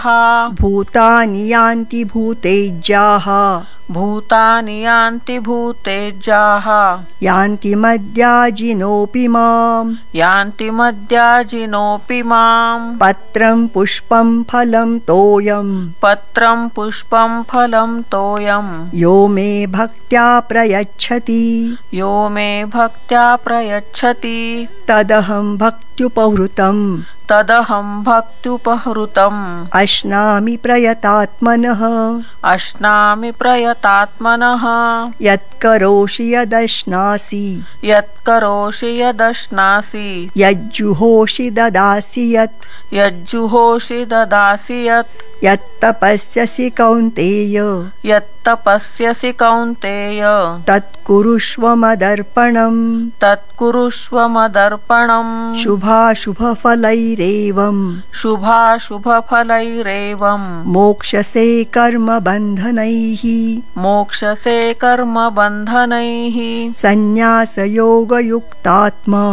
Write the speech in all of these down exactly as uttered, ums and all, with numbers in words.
भूतानि यान्ति भूतेज्याः भूतानि यान्ति भूतेज्याः यान्ति मद्याजिनोऽपि माम् यान्ति मद्याजिनोऽपि माम् पत्रं पुष्पं फलं तोयम् पत्रं पुष्पं फलं तोयम् यो मे भक्त्या प्रयच्छति यो मे भक्त्या प्रयच्छति तदहं भक्त्युपहृतम् तदहं भक्त्युपहृतम् अश्नामि प्रयतात्मनः अश्नामि प्रयतात्मनः यत्करोषि यदश्नासि यत्करोषि यदश्नासि यज्जुहोषि ददासि यत् यज्जुहोषि ददासि यत् यत्तपस्यसि कौन्तेय यत्तपस्यसि कौन्तेय तत्कुरुष्व मदर्पणम् तत्कुरुष्व मदर्पणम् शुभाशुभफलैरेवम् शुभाशुभफलैरेवम् मोक्षसे कर्मबन्धनैः मोक्षसे कर्मबन्धनैः सन्न्यासयोगयुक्तात्मा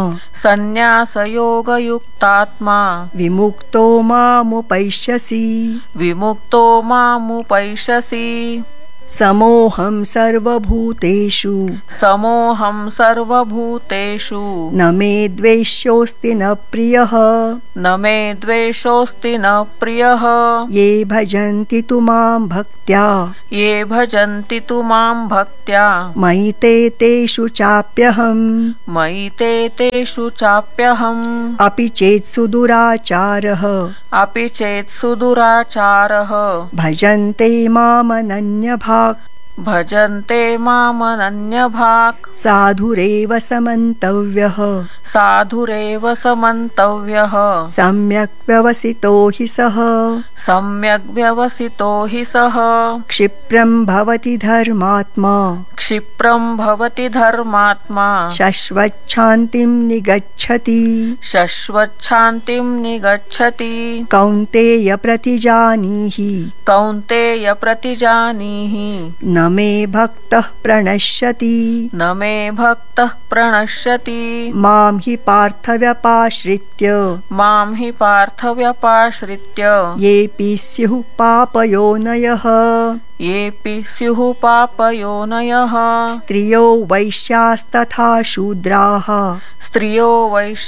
सन्न्यासयोगयुक्तात्मा विमुक्तो मामुपैष्यसि विमुक्तो मामुपैष्यसि समोऽहं सर्वभूतेषु समोऽहं सर्वभूतेषु न मे द्वेष्योऽस्ति न प्रियः न मे द्वेषोऽस्ति न प्रियः ये भजन्ति तु मां भक्त्या ये भजन्ति तु मां भक्त्या मयि ते तेषु चाप्यहम् मयि ते तेषु चाप्यहम् अपि चेत् सुदुराचारः अपि चेत् सुदुराचारः भजन्ते मामनन्यभाक् भजन्ते मामनन्यभाक् साधुरेव समन्तव्यः साधुरेव समन्तव्यः सम्यक् व्यवसितो हि सः सम्यक् व्यवसितो हि सः क्षिप्रं भवति धर्मात्मा क्षिप्रं भवति धर्मात्मा शश्वच्छान्तिं निगच्छति शश्वच्छान्तिं निगच्छति कौन्तेय प्रतिजानीहि कौन्तेय प्रतिजानीहि न मे भक्तः प्रणश्यति न मे भक्तः प्रणश्यति मां हि पार्थव्यपाश्रित्य मां हि पार्थव्यपाश्रित्य येऽपि स्युः पापयोनयः येऽपि स्युः पापयोनयः स्त्रियो वैश्यास्तथा शूद्राः स्त्रियो वैश्य